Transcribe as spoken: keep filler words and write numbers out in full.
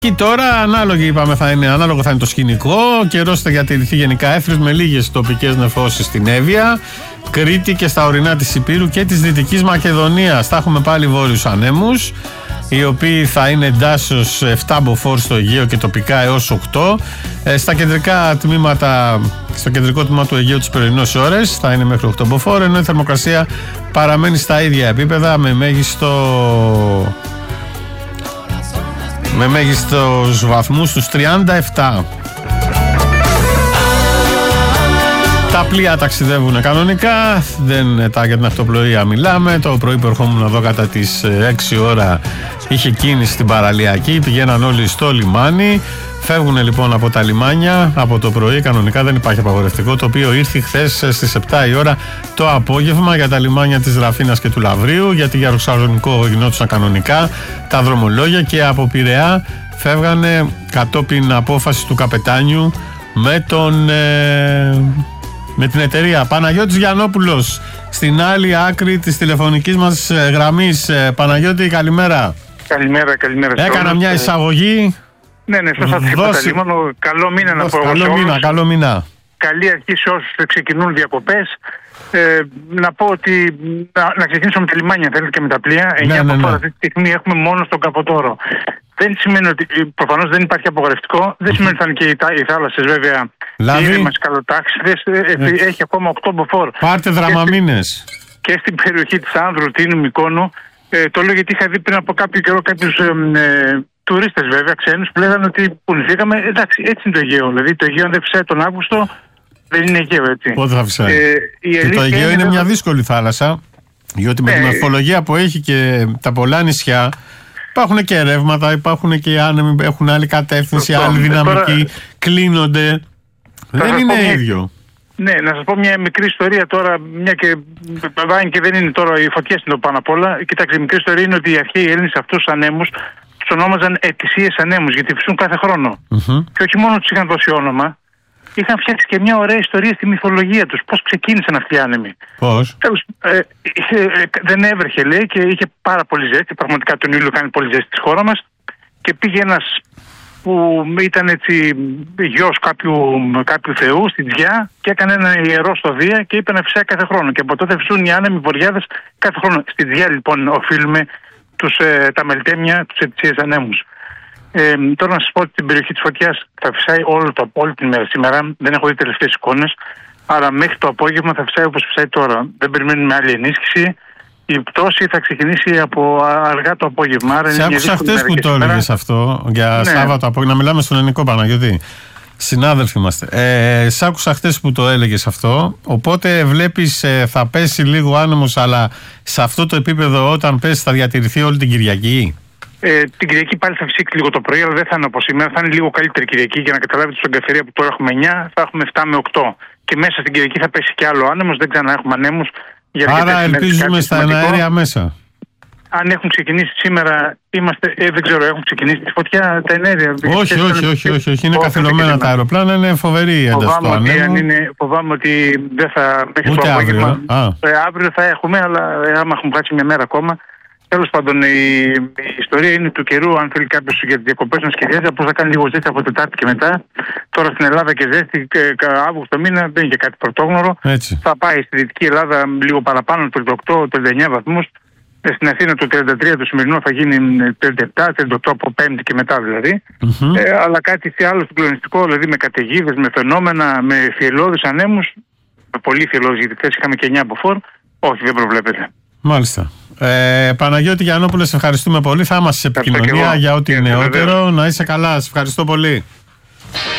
Και τώρα ανάλογη, είπαμε, θα είναι, ανάλογο θα είναι το σκηνικό. Ο καιρός θα διατηρηθεί γενικά έθριος με λίγες τοπικές νεφώσεις στην Εύβοια, Κρήτη και στα ορεινά της Ηπείρου και της Δυτικής Μακεδονίας. Θα έχουμε πάλι βόρειους ανέμους, οι οποίοι θα είναι εντάσσεως επτά μποφόρ στο Αιγαίο και τοπικά έως οκτώ. Ε, στα κεντρικά τμήματα, στο κεντρικό τμήμα του Αιγαίου τις πρωινές ώρες θα είναι μέχρι οκτώ μποφόρ, ενώ η θερμοκρασία παραμένει στα ίδια επίπεδα με μέγιστο... με μέγιστος βαθμούς στους τριάντα επτά. Τα πλοία ταξιδεύουν κανονικά, δεν τα για την αυτοπλοεία μιλάμε. Το πρωί που ερχόμουν εδώ κατά τις έξι ώρα είχε κίνηση στην παραλιακή, πηγαίναν όλοι στο λιμάνι. Φεύγουν λοιπόν από τα λιμάνια από το πρωί, κανονικά δεν υπάρχει απαγορευτικό, το οποίο ήρθε χθες στις επτά η ώρα το απόγευμα για τα λιμάνια της Ραφίνας και του Λαβρίου, γιατί για Ρωσαρονικό γινόντουσαν κανονικά τα δρομολόγια, και από Πειραιά φεύγανε κατόπιν απόφαση του καπετάνιου με, τον, ε, με την εταιρεία. Παναγιώτης Γιαννόπουλος στην άλλη άκρη της τηλεφωνικής μας γραμμής. ε, Παναγιώτη, καλημέρα. Καλημέρα, καλημέρα. Έκανα μια εισαγωγή. Ναι, ναι, σωστά τις είπατε. Λοιπόν, καλό μήνα να πω. Καλό μήνα, καλό μήνα. Καλή αρχή σε όσους ξεκινούν διακοπές. Ε, να πω ότι να, να ξεκινήσω με τα λιμάνια, θέλετε, και με τα πλοία. Ναι, ναι, ναι. Αυτή τη στιγμή έχουμε μόνο στον Καποτόρο. Δεν σημαίνει ότι, προφανώς δεν υπάρχει απογορευτικό, δεν σημαίνει ότι θα είναι και οι, οι θάλασσες βέβαια ήρεμες καλοτάξιδες. Ε. Έχει ακόμα οκτώ μποφόρ. Πάρτε δραμαμίνες. Και, και στην περιοχή της Άνδρου, Τίνου, Μυκόνου. Ε, το λέω γιατί είχα δει πριν από κάποιο καιρό κάποιους ε, ε, τουρίστες βέβαια, ξένους, που λέγανε ότι πουληθήκαμε. Εντάξει, έτσι είναι το Αιγαίο. Δηλαδή το Αιγαίο αν δεν φυσάει τον Αύγουστο, δεν είναι Αιγαίο, έτσι. Πότε θα φυσάει. Ε, και το Αιγαίο είναι, είναι μια δύσκολη θάλασσα, διότι με ε, την μορφολογία που έχει και τα πολλά νησιά, υπάρχουν και ρεύματα, υπάρχουν και άνεμοι, έχουν άλλη κατεύθυνση, άλλη δυναμική, τώρα, κλείνονται. Δεν είναι μια... ίδιο. Ναι, να σας πω μια μικρή ιστορία τώρα, μια και βάει και δεν είναι τώρα, οι φωτιές είναι το πάνω απ' όλα. Κοιτάξτε, η μικρή ιστορία είναι ότι οι αρχαίοι Έλληνες αυτούς τους ανέμους τους ονόμαζαν ετησίες ανέμους, γιατί φυσούν κάθε χρόνο. Mm-hmm. Και όχι μόνο τους είχαν δώσει όνομα, είχαν φτιάξει και μια ωραία ιστορία στη μυθολογία τους. Πώς ξεκίνησαν αυτοί οι άνεμοι. Πώς? Ε, ε, ε, δεν έβρεχε, λέει, και είχε πάρα πολύ ζέστη. Πραγματικά τον ήλιο κάνει πολύ ζέστη στη χώρα μας. Και πήγε ένας που ήταν έτσι γιος κάποιου, κάποιου θεού στην Τζιά και έκανε ένα ιερό στο Δία και είπε να φυσάει κάθε χρόνο. Και από τότε φυσούν οι άνεμοι βοριάδες κάθε χρόνο. Στη Τζιά λοιπόν οφείλουμε τους, ε, τα μελτέμια, τους ετησίες ανέμους. Ε, τώρα να σας πω ότι στην περιοχή της φωτιάς θα φυσάει όλο το, όλη την μέρα σήμερα. Δεν έχω δει τελευταίες εικόνες. Άρα μέχρι το απόγευμα θα φυσάει όπως φυσάει τώρα. Δεν περιμένουμε άλλη ενίσχυση. Η πτώση θα ξεκινήσει από αργά το απόγευμα. Άρα σε άκουσα χτες που το έλεγες αυτό για ναι. Σάββατο απόγευμα. Να μιλάμε στον ελληνικό, Παναγιώτη. Συνάδελφοι είμαστε. Ε, σ' άκουσα χτες που το έλεγες αυτό. Οπότε βλέπεις ε, θα πέσει λίγο άνεμος, αλλά σε αυτό το επίπεδο όταν πέσει θα διατηρηθεί όλη την Κυριακή. Ε, την Κυριακή πάλι θα φυσήξει λίγο το πρωί, αλλά δεν θα είναι όπως σήμερα. Θα είναι λίγο καλύτερη Κυριακή. Για να καταλάβετε, στον Καφερία που τώρα έχουμε εννιά, θα έχουμε επτά με οκτώ. Και μέσα στην Κυριακή θα πέσει και άλλο άνεμος. Δεν ξανά έχουμε ανέμους. Άρα ελπίζουμε στα εναέρια μέσα. Αν έχουν ξεκινήσει σήμερα, είμαστε, ε, δεν ξέρω, έχουν ξεκινήσει τη φωτιά τα εναέρια. Όχι, όχι, όχι, όχι, όχι, είναι καθυλωμένα τα αεροπλάνα, είναι φοβερή η ένταση του ανέμου. Φοβάμαι ότι δεν θα μέχρι το απόγευμα. Ε, αύριο θα έχουμε, αλλά ε, άμα έχουμε κάτσει μια μέρα ακόμα. Τέλος πάντων, η, η ιστορία είναι του καιρού. Αν θέλει κάποιος για τις διακοπές να σχεδιάζει, απλώς θα κάνει λίγο ζέστη από Τετάρτη και μετά. Τώρα στην Ελλάδα και ζέστη, Αύγουστο μήνα δεν είναι κάτι πρωτόγνωρο. Έτσι. Θα πάει στη Δυτική Ελλάδα λίγο παραπάνω, τριάντα οκτώ τριάντα εννιά βαθμούς. Στην Αθήνα το τριάντα τρία το σημερινό θα γίνει τριάντα επτά τριάντα οκτώ από Πέμπτη και μετά δηλαδή. Mm-hmm. Ε, αλλά κάτι άλλο συγκλονιστικό, δηλαδή με καταιγίδες, με φαινόμενα, με φιελώδεις ανέμους. Πολύ φιελώδεις, γιατί χθες είχαμε και εννιά μποφόρ. Όχι, δεν προβλέπεται. Μάλιστα. Ε, Παναγιώτη Γιαννόπουλε, σε ευχαριστούμε πολύ. Θα είμαστε σε επικοινωνία για ό,τι νεότερο. Να είσαι καλά. Σε ευχαριστώ πολύ.